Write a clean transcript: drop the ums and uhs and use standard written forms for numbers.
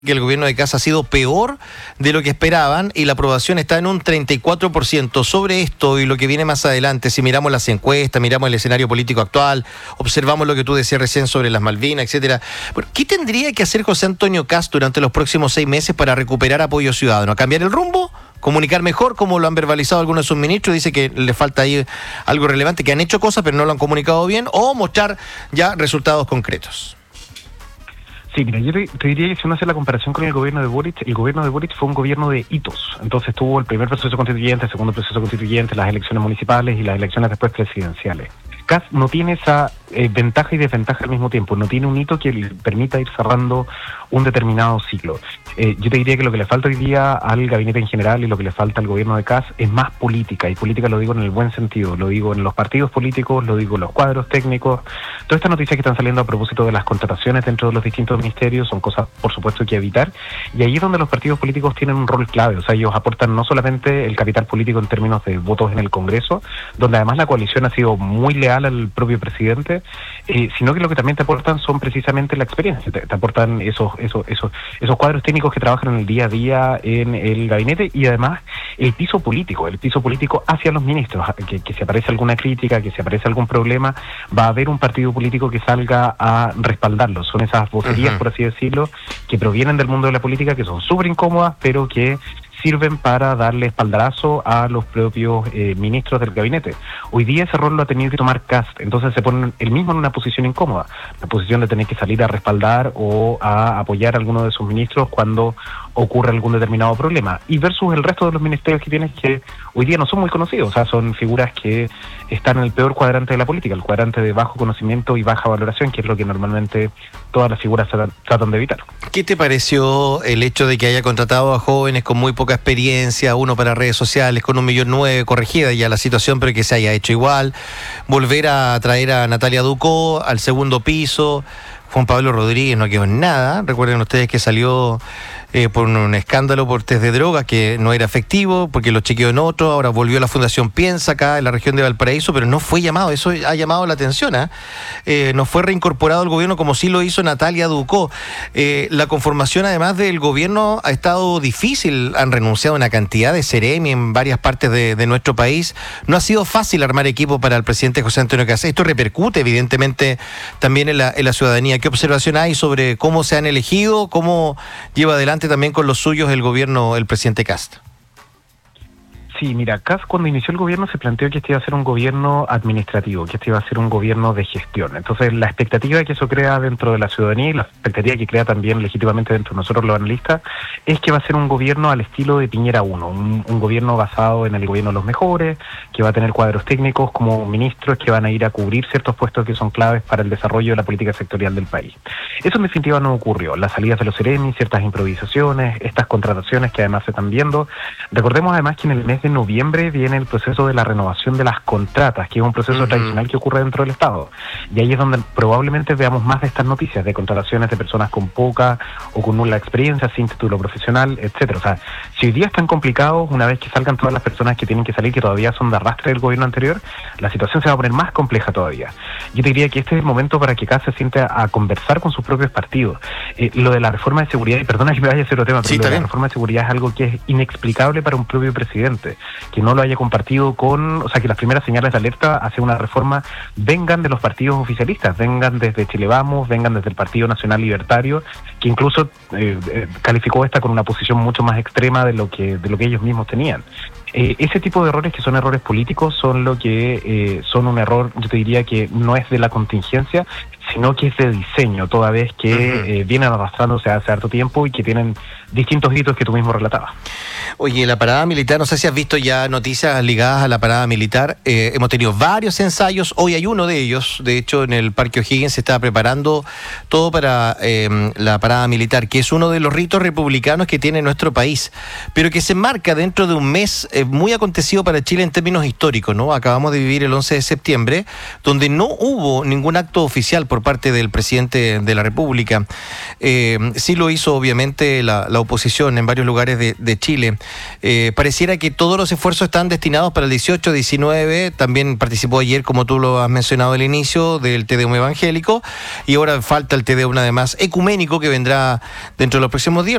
que el gobierno de Kast ha sido peor de lo que esperaban y la aprobación está en un 34%. Sobre esto y lo que viene más adelante, si miramos las encuestas, miramos el escenario político actual, observamos lo que tú decías recién sobre las Malvinas, etcétera. ¿Qué tendría que hacer José Antonio Kast durante los próximos 6 meses para recuperar apoyo ciudadano? ¿Cambiar el rumbo? ¿Comunicar mejor, como lo han verbalizado algunos de sus ministros? Dice que le falta ahí algo relevante, que han hecho cosas pero no lo han comunicado bien, o mostrar ya resultados concretos. Sí, mira, yo te diría que si uno hace la comparación con el gobierno de Boric fue un gobierno de hitos. Entonces tuvo el primer proceso constituyente, el segundo proceso constituyente, las elecciones municipales y las elecciones después presidenciales. Kast no tiene esa ventaja y desventaja al mismo tiempo, no tiene un hito que le permita ir cerrando un determinado ciclo. Yo te diría que lo que le falta hoy día al gabinete en general y lo que le falta al gobierno de Kast es más política, y política lo digo en el buen sentido, lo digo en los partidos políticos, lo digo en los cuadros técnicos. Todas estas noticias que están saliendo a propósito de las contrataciones dentro de los distintos ministerios son cosas, por supuesto, que evitar, y ahí es donde los partidos políticos tienen un rol clave. O sea, ellos aportan no solamente el capital político en términos de votos en el Congreso, donde además la coalición ha sido muy leal al propio presidente, sino que lo que también te aportan son precisamente la experiencia, te aportan esos cuadros técnicos que trabajan en el día a día en el gabinete, y además el piso político hacia los ministros, que si aparece alguna crítica, que si aparece algún problema, va a haber un partido político que salga a respaldarlo. Son esas vocerías, por así decirlo, que provienen del mundo de la política, que son súper incómodas, pero que sirven para darle espaldarazo a los propios ministros del gabinete. Hoy día ese rol lo ha tenido que tomar Kast, entonces se pone él mismo en una posición incómoda, la posición de tener que salir a respaldar o a apoyar a alguno de sus ministros cuando ocurre algún determinado problema, y versus el resto de los ministerios que tienen, que hoy día no son muy conocidos. O sea, son figuras que están en el peor cuadrante de la política, el cuadrante de bajo conocimiento y baja valoración, que es lo que normalmente todas las figuras tratan de evitar. ¿Qué te pareció el hecho de que haya contratado a jóvenes con muy poca experiencia, uno para redes sociales, con 1,9 millones, corregida ya la situación, pero que se haya hecho igual? Volver a traer a Natalia Ducó al segundo piso. Juan Pablo Rodríguez no quedó en nada. Recuerden ustedes que salió por un escándalo por test de drogas que no era efectivo, porque lo chequeó en otro. Ahora volvió a la Fundación Piensa acá en la región de Valparaíso, pero no fue llamado. Eso ha llamado la atención, no fue reincorporado al gobierno como sí lo hizo Natalia Ducó. La conformación además del gobierno ha estado difícil. Han renunciado a una cantidad de seremi en varias partes de nuestro país. No ha sido fácil armar equipo para el presidente José Antonio Kast. Esto repercute evidentemente también en la ciudadanía. ¿Qué observación hay sobre cómo se han elegido, cómo lleva adelante también con los suyos el gobierno, el presidente Kast? Sí, mira, Kast cuando inició el gobierno se planteó que este iba a ser un gobierno administrativo, que este iba a ser un gobierno de gestión. Entonces, la expectativa que eso crea dentro de la ciudadanía y la expectativa que crea también legítimamente dentro de nosotros los analistas es que va a ser un gobierno al estilo de Piñera 1, un gobierno basado en el gobierno de los mejores, que va a tener cuadros técnicos como ministros que van a ir a cubrir ciertos puestos que son claves para el desarrollo de la política sectorial del país. Eso en definitiva no ocurrió. Las salidas de los seremi, ciertas improvisaciones, estas contrataciones que además se están viendo. Recordemos además que en el mes de noviembre viene el proceso de la renovación de las contratas, que es un proceso tradicional que ocurre dentro del Estado. Y ahí es donde probablemente veamos más de estas noticias de contrataciones de personas con poca o con nula experiencia, sin título profesional, etcétera. O sea, si hoy día están complicados, una vez que salgan todas las personas que tienen que salir, que todavía son de arrastre del gobierno anterior, la situación se va a poner más compleja todavía. Yo te diría que este es el momento para que Kast se siente a conversar con sus propios partidos. Lo de la reforma de seguridad, y perdona que me vaya a hacer otro tema, pero lo de la reforma de seguridad es algo que es inexplicable para un propio presidente, que no lo haya compartido o sea, que las primeras señales de alerta hacia una reforma vengan de los partidos oficialistas, vengan desde Chile Vamos, vengan desde el Partido Nacional Libertario, que incluso calificó esta con una posición mucho más extrema de lo que ellos mismos tenían. Ese tipo de errores, que son errores políticos, son lo que son un error, yo te diría que no es de la contingencia, sino que es de diseño, toda vez que vienen arrastrándose hace harto tiempo y que tienen distintos hitos que tú mismo relatabas. Oye, la parada militar, no sé si has visto ya noticias ligadas a la parada militar. Hemos tenido varios ensayos, hoy hay uno de ellos, de hecho en el Parque O'Higgins se está preparando todo para la parada militar, que es uno de los ritos republicanos que tiene nuestro país, pero que se enmarca dentro de un mes muy acontecido para Chile en términos históricos, ¿no? Acabamos de vivir el 11 de septiembre, donde no hubo ningún acto oficial por por parte del presidente de la República. Sí lo hizo obviamente la oposición en varios lugares de Chile. Pareciera que todos los esfuerzos están destinados para el 18, 19, también participó ayer, como tú lo has mencionado al inicio, del Te Deum evangélico, y ahora falta el Te Deum además ecuménico que vendrá dentro de los próximos días.